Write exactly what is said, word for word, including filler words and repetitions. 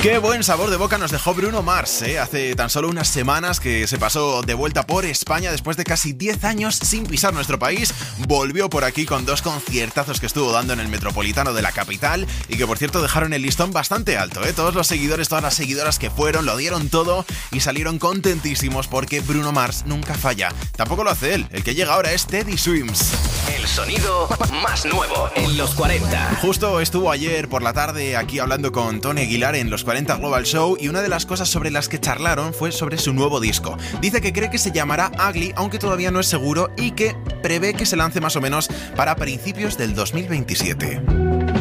Qué buen sabor de boca nos dejó Bruno Mars, ¿eh? Hace tan solo unas semanas que se pasó de vuelta por España después de casi diez años sin pisar nuestro país. Volvió por aquí con dos conciertazos que estuvo dando en el Metropolitano de la capital y que, por cierto, dejaron el listón bastante alto, ¿eh? Todos los seguidores, todas las seguidoras que fueron, lo dieron todo y salieron contentísimos porque Bruno Mars nunca falla. Tampoco lo hace él, el que llega ahora es Teddy Swims. El sonido más nuevo en los cuarenta. Justo estuvo ayer por la tarde aquí hablando con Tony Aguilar en los cuarenta Global Show y una de las cosas sobre las que charlaron fue sobre su nuevo disco. Dice que cree que se llamará Ugly, aunque todavía no es seguro, y que prevé que se lance más o menos para principios del dos mil veintisiete.